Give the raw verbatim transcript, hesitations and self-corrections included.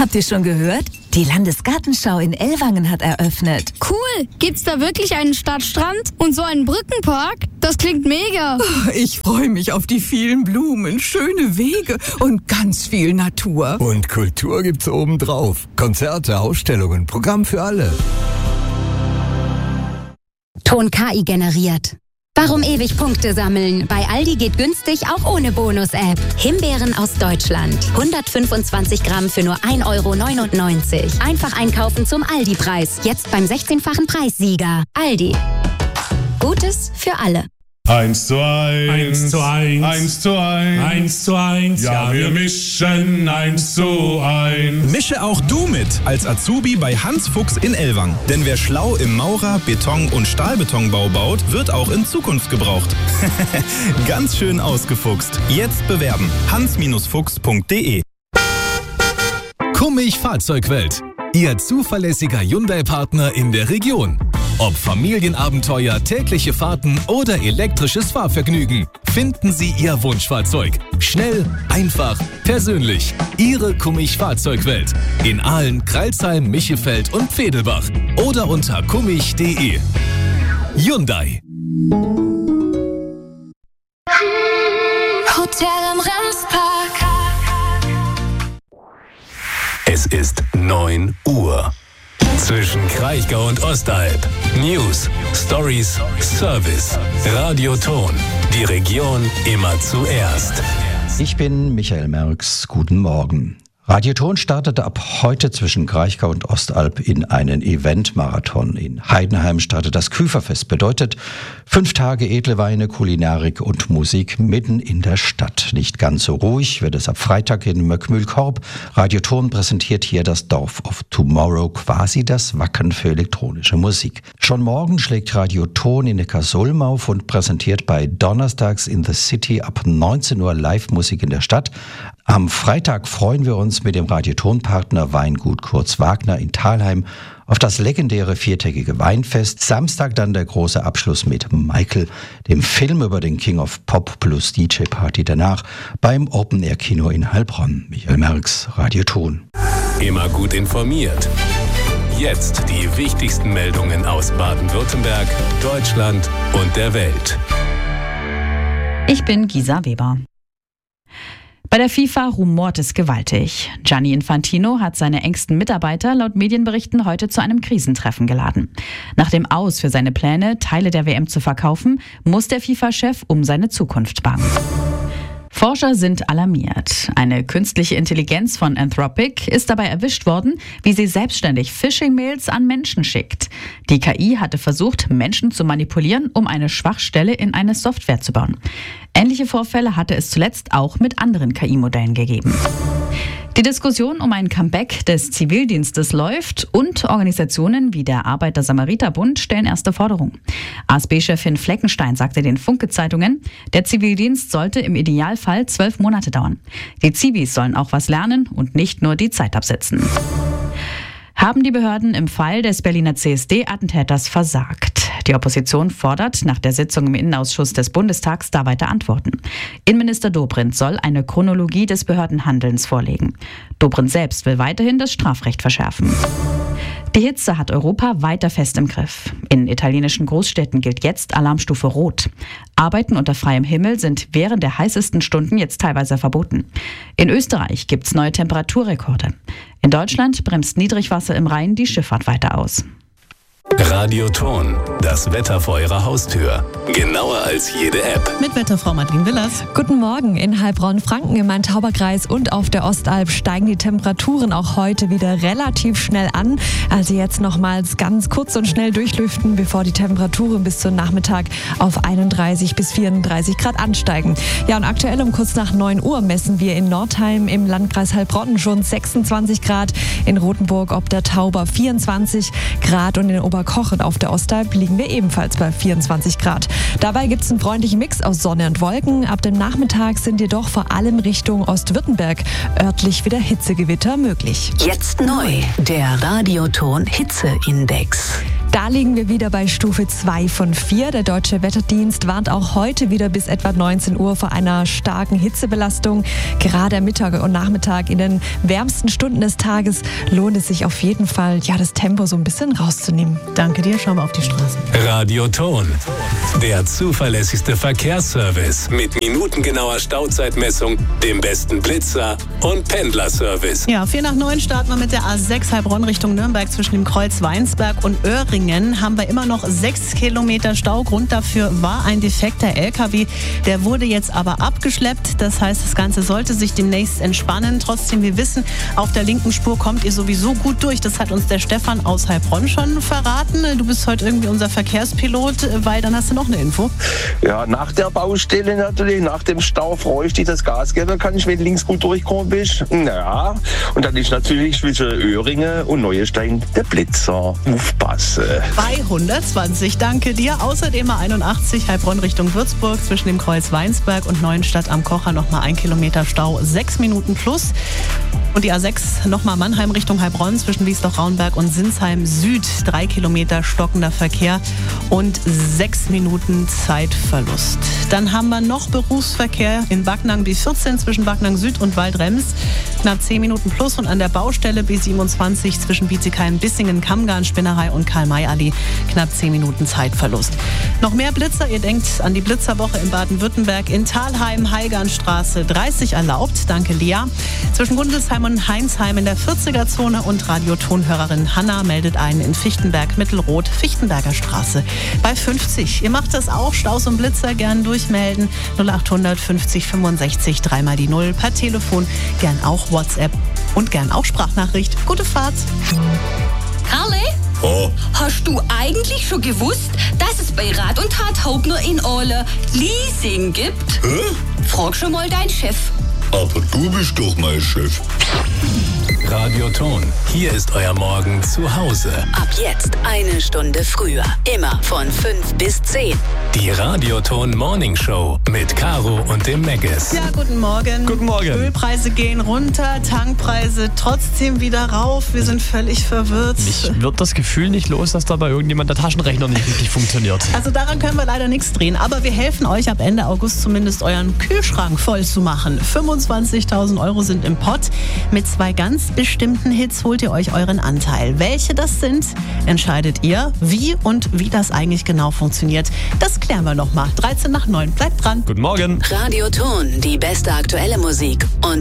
Habt ihr schon gehört? Die Landesgartenschau in Ellwangen hat eröffnet. Cool! Gibt's da wirklich einen Stadtstrand und so einen Brückenpark? Das klingt mega. Ich freue mich auf die vielen Blumen, schöne Wege und ganz viel Natur. Und Kultur gibt's obendrauf. Konzerte, Ausstellungen, Programm für alle. Ton K I generiert. Warum ewig Punkte sammeln? Bei Aldi geht günstig auch ohne Bonus-App. Himbeeren aus Deutschland. hundertfünfundzwanzig Gramm für nur ein Euro neunundneunzig. Einfach einkaufen zum Aldi-Preis. Jetzt beim sechzehnfachen Preissieger. Aldi. Gutes für alle. Eins zu eins. Eins zu eins. Eins zu eins. Eins zu eins. Ja, wir mischen eins zu eins. Mische auch du mit als Azubi bei Hans Fuchs in Ellwangen. Denn wer schlau im Maurer-, Beton- und Stahlbetonbau baut, wird auch in Zukunft gebraucht. Ganz schön ausgefuchst. Jetzt bewerben. hans Fuchs punkt de. Kummig Fahrzeugwelt. Ihr zuverlässiger Hyundai-Partner in der Region. Ob Familienabenteuer, tägliche Fahrten oder elektrisches Fahrvergnügen, finden Sie Ihr Wunschfahrzeug. Schnell, einfach, persönlich. Ihre Kummig Fahrzeugwelt. In Aalen, Crailsheim, Michefeld und Pfedelbach. Oder unter kummig punkt de. Hyundai. Hotel im Remspark. Es ist neun Uhr. Zwischen Kraichgau und Ostalb. News, Stories, Service. Radioton. Die Region immer zuerst. Ich bin Michael Merks. Guten Morgen. Radioton startete ab heute zwischen Kraichgau und Ostalb in einen Eventmarathon. In Heidenheim startet das Küferfest. Bedeutet fünf Tage edle Weine, Kulinarik und Musik mitten in der Stadt. Nicht ganz so ruhig wird es ab Freitag in Möckmühlkorb. Radioton präsentiert hier das Dorf of Tomorrow, quasi das Wacken für elektronische Musik. Schon morgen schlägt Radioton in Neckarsulm auf und präsentiert bei Donnerstags in the City ab neunzehn Uhr Live-Musik in der Stadt. Am Freitag freuen wir uns mit dem Radioton-Partner Weingut Kurz Wagner in Thalheim auf das legendäre viertägige Weinfest. Samstag dann der große Abschluss mit Michael, dem Film über den King of Pop plus D J-Party danach beim Open-Air-Kino in Heilbronn. Michael Merks, Radioton. Immer gut informiert. Jetzt die wichtigsten Meldungen aus Baden-Württemberg, Deutschland und der Welt. Ich bin Gisa Weber. Bei der FIFA rumort es gewaltig. Gianni Infantino hat seine engsten Mitarbeiter laut Medienberichten heute zu einem Krisentreffen geladen. Nach dem Aus für seine Pläne, Teile der W M zu verkaufen, muss der FIFA-Chef um seine Zukunft bangen. Forscher sind alarmiert. Eine künstliche Intelligenz von Anthropic ist dabei erwischt worden, wie sie selbstständig Phishing-Mails an Menschen schickt. Die K I hatte versucht, Menschen zu manipulieren, um eine Schwachstelle in eine Software zu bauen. Ähnliche Vorfälle hatte es zuletzt auch mit anderen K I-Modellen gegeben. Die Diskussion um ein Comeback des Zivildienstes läuft und Organisationen wie der Arbeiter-Samariter-Bund stellen erste Forderungen. A S B-Chefin Fleckenstein sagte den Funke-Zeitungen, der Zivildienst sollte im Idealfall zwölf Monate dauern. Die Zivis sollen auch was lernen und nicht nur die Zeit absitzen. Haben die Behörden im Fall des Berliner C S D-Attentäters versagt? Die Opposition fordert nach der Sitzung im Innenausschuss des Bundestags da weiter Antworten. Innenminister Dobrindt soll eine Chronologie des Behördenhandelns vorlegen. Dobrindt selbst will weiterhin das Strafrecht verschärfen. Die Hitze hat Europa weiter fest im Griff. In italienischen Großstädten gilt jetzt Alarmstufe Rot. Arbeiten unter freiem Himmel sind während der heißesten Stunden jetzt teilweise verboten. In Österreich gibt's neue Temperaturrekorde. In Deutschland bremst Niedrigwasser im Rhein die Schifffahrt weiter aus. Radioton, das Wetter vor Ihrer Haustür. Genauer als jede App. Mit Wetterfrau Madeleine Willers. Guten Morgen. In Heilbronn-Franken im Main-Tauber-Kreis und auf der Ostalb steigen die Temperaturen auch heute wieder relativ schnell an. Also jetzt nochmals ganz kurz und schnell durchlüften, bevor die Temperaturen bis zum Nachmittag auf einunddreißig bis vierunddreißig Grad ansteigen. Ja, und aktuell um kurz nach neun Uhr messen wir in Nordheim im Landkreis Heilbronn schon sechsundzwanzig Grad. In Rothenburg ob der Tauber vierundzwanzig Grad und in Oberkochen auf der Ostalb liegen wir ebenfalls bei vierundzwanzig Grad. Dabei gibt es einen freundlichen Mix aus Sonne und Wolken. Ab dem Nachmittag sind jedoch vor allem Richtung Ostwürttemberg örtlich wieder Hitzegewitter möglich. Jetzt neu, der Radioton Hitzeindex. Da liegen wir wieder bei Stufe zwei von vier. Der Deutsche Wetterdienst warnt auch heute wieder bis etwa neunzehn Uhr vor einer starken Hitzebelastung. Gerade am Mittag und Nachmittag in den wärmsten Stunden des Tages lohnt es sich auf jeden Fall, ja, das Tempo so ein bisschen rauszunehmen. Danke dir, schauen wir auf die Straßen. Radio Ton, der zuverlässigste Verkehrsservice mit minutengenauer Stauzeitmessung, dem besten Blitzer und Pendlerservice. Ja, vier nach neun starten wir mit der A sechs Heilbronn Richtung Nürnberg zwischen dem Kreuz Weinsberg und Öhringen. Haben wir immer noch sechs Kilometer Stau. Grund dafür war ein defekter L K W. Der wurde jetzt aber abgeschleppt. Das heißt, das Ganze sollte sich demnächst entspannen. Trotzdem, wir wissen, auf der linken Spur kommt ihr sowieso gut durch. Das hat uns der Stefan aus Heilbronn schon verraten. Du bist heute irgendwie unser Verkehrspilot, weil dann hast du noch eine Info. Ja, nach der Baustelle natürlich, nach dem Stau freue ich dich das Gas geben, dann kann ich, wenn links gut durchkommen bist. Ja, und dann ist natürlich zwischen Öhringen und Neuestein der Blitzer. Aufpassen. Bei hundertzwanzig, danke dir. Außerdem A einundachtzig Heilbronn Richtung Würzburg zwischen dem Kreuz Weinsberg und Neuenstadt am Kocher nochmal ein Kilometer Stau, sechs Minuten plus. Und die A sechs nochmal Mannheim Richtung Heilbronn zwischen Wiesloch-Raunberg und Sinsheim Süd, drei Kilometer stockender Verkehr und sechs Minuten Zeitverlust. Dann haben wir noch Berufsverkehr in Backnang B vierzehn zwischen Backnang Süd und Waldrems, knapp zehn Minuten plus, und an der Baustelle B siebenundzwanzig zwischen Bietigheim, Bissingen, Kammgarn, Spinnerei und Karl-May-Allee, knapp zehn Minuten Zeitverlust. Noch mehr Blitzer, ihr denkt an die Blitzerwoche in Baden-Württemberg, in Thalheim, Heilgarnstraße dreißig erlaubt, danke Lea. Zwischen Gundelsheim und Heinsheim in der vierziger-Zone und Radiotonhörerin Hanna meldet einen in Fichtenberg Mittelrot, Fichtenberger Straße bei fünfzig. Ihr macht das auch, Staus und Blitzer gern durchmelden, null achthundert fünfzig fünfundsechzig, dreimal die Null, per Telefon, gern auch WhatsApp und gern auch Sprachnachricht. Gute Fahrt! Karle? Oh. Hast du eigentlich schon gewusst, dass es bei Rat und Tat Haupt nur in Ole Leasing gibt? Hä? Frag schon mal deinen Chef. Aber du bist doch mein Chef. Radio Ton, hier ist euer Morgen zu Hause. Ab jetzt eine Stunde früher. Immer von fünf bis zehn. Die Radio Ton Morning Show mit Caro und dem Meggis. Ja, guten Morgen. Guten Morgen. Ölpreise gehen runter, Tankpreise trotzdem wieder rauf. Wir sind völlig verwirrt. Mich wird das Gefühl nicht los, dass da bei irgendjemand der Taschenrechner nicht richtig funktioniert. Also daran können wir leider nichts drehen. Aber wir helfen euch ab Ende August zumindest euren Kühlschrank voll zu machen. fünfundzwanzigtausend Euro sind im Pott. Mit zwei ganz bestimmten Hits holt ihr euch euren Anteil. Welche das sind, entscheidet ihr. Wie und wie das eigentlich genau funktioniert, das klären wir nochmal. dreizehn nach neun. Bleibt dran. Guten Morgen. Radio Ton, die beste aktuelle Musik und